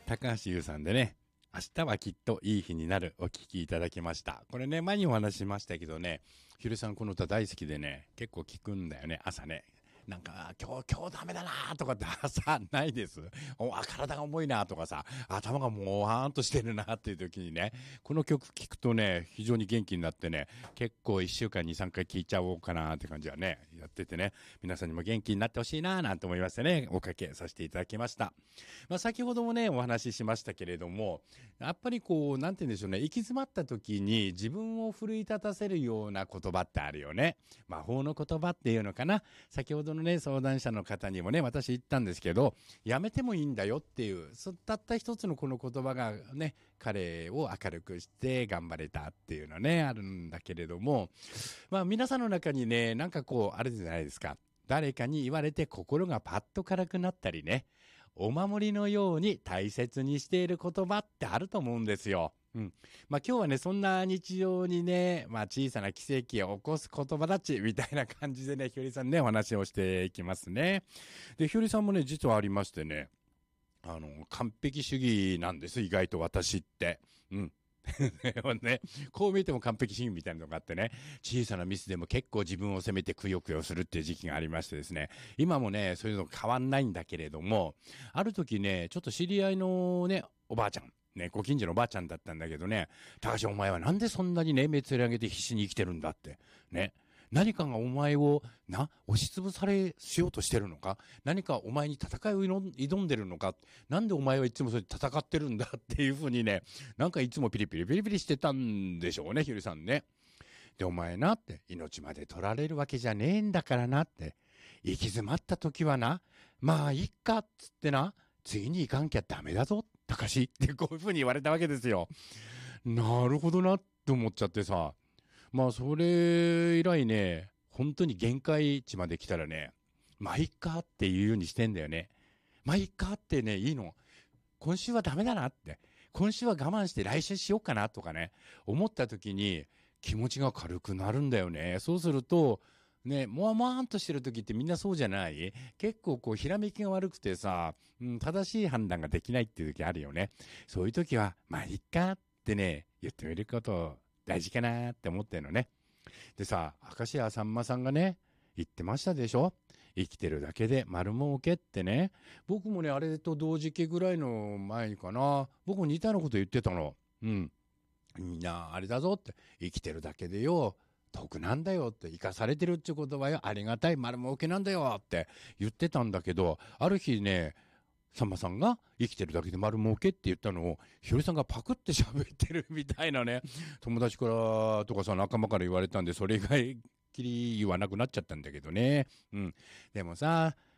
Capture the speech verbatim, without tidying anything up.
高橋優さんでね、明日はきっといい日になるお聞きいただきました。これね、前にお話ししましたけどね、ひるさんこの歌大好きでね、結構聞くんだよね、朝ね。なんか、今日、今日ダメだなーとかって朝ないです。お、体が重いなーとかさ、頭がもわーんとしてるなーっていう時にね、この曲聞くとね、非常に元気になってね、結構一週間にさんかい聞いちゃおうかなーって感じはね、やっててね、皆さんにも元気になってほしいなーなんて思いましてね、おかけさせていただきました。まあ先ほどもね、お話ししましたけれども、やっぱりこう、なんて言うんでしょうね、行き詰まった時に自分を奮い立たせるような言葉ってあるよね。魔法の言葉っていうのかな。先ほどのね、相談者の方にもね、私言ったんですけど、やめてもいいんだよっていう、そたった一つのこの言葉がね、彼を明るくして頑張れたっていうのね、あるんだけれども、まあ皆さんの中にね、なんかこう、あれじゃないですか。誰かに言われて心がパッと軽くなったりね、お守りのように大切にしている言葉ってあると思うんですよ。うん。まあ今日はね、そんな日常にね、まあ小さな奇跡を起こす言葉たちみたいな感じでね、ひよりさんね、お話をしていきますね。で、ひよりさんもね、実はありましてね、あの、完璧主義なんです、意外と私って。うん。ね、こう見えても完璧主義みたいなのがあってね、小さなミスでも結構自分を責めてくよくよするっていう時期がありましてですね、今もね、そういうの変わんないんだけれども、ある時ね、ちょっと知り合いのね、おばあちゃん、ね、ご近所のおばあちゃんだったんだけどね、高橋お前はなんでそんなにね、目つり上げて必死に生きてるんだって、ね。何かがお前を、な、押しつぶされしようとしてるのか、何かお前に戦いを挑んでるのか、なんでお前はいつもそれ戦ってるんだっていうふうにね、なんかいつもピリピリピリピリしてたんでしょうね、ひるさんね。で、お前なって、命まで取られるわけじゃねえんだからなって、行き詰まった時はな、まあ、いっか、っつってな、次に行かんきゃダメだぞ、高しってこういうふうに言われたわけですよ。なるほどなって思っちゃってさ、まあ、それ以来ね、本当に限界値まで来たらね、まあ、いっかっていうようにしてんだよね。まあ、いっかってね、いいの。今週はダメだなって。今週は我慢して来週しようかなとかね、思った時に気持ちが軽くなるんだよね。そうすると、ね、もわもわんとしてる時ってみんなそうじゃない？結構こう、ひらめきが悪くてさ、うん、正しい判断ができないっていう時あるよね。そういう時は、まあ、いっかってね、言ってみること大事かなって思ってるのね。でさ、明石家さんまさんがね、言ってましたでしょ？生きてるだけで丸儲けってね。僕もね、あれと同時期ぐらいの前にかな。僕も似たようなこと言ってたの。うん。みんな、あれだぞって。生きてるだけでよ。得なんだよって。生かされてるってことはよ。ありがたい丸儲けなんだよって言ってたんだけど、ある日ね、さんまさんが生きてるだけで丸儲けって言ったのを、ひよりさんがパクって喋ってるみたいなね、友達からとかさ、仲間から言われたんで、それ以外きり言わなくなっちゃったんだけどね。うん。でもさ、